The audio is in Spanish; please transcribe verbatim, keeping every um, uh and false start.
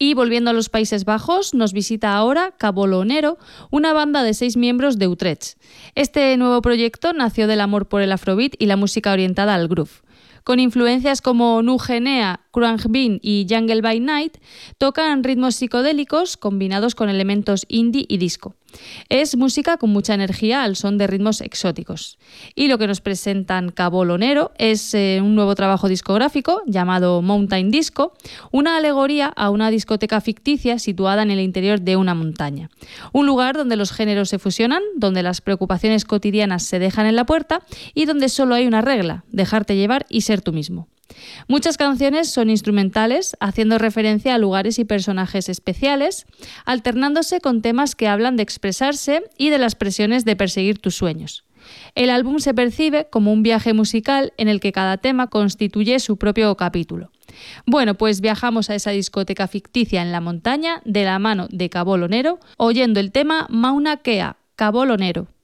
Y volviendo a los Países Bajos, nos visita ahora Cabolonero, una banda de seis miembros de Utrecht. Este nuevo proyecto nació del amor por el afrobeat y la música orientada al groove. Con influencias como Nu Genea, Khruangbin y Jungle by Night, tocan ritmos psicodélicos combinados con elementos indie y disco. Es música con mucha energía al son de ritmos exóticos. Y lo que nos presentan Cabolonero es eh, un nuevo trabajo discográfico llamado Mountain Disco, una alegoría a una discoteca ficticia situada en el interior de una montaña. Un lugar donde los géneros se fusionan, donde las preocupaciones cotidianas se dejan en la puerta y donde solo hay una regla: dejarte llevar y ser tú mismo. Muchas canciones son instrumentales, haciendo referencia a lugares y personajes especiales, alternándose con temas que hablan de expresarse y de las presiones de perseguir tus sueños. El álbum se percibe como un viaje musical en el que cada tema constituye su propio capítulo. Bueno, pues viajamos a esa discoteca ficticia en la montaña de la mano de Cabolonero, oyendo el tema Mauna Kea, Cabolonero.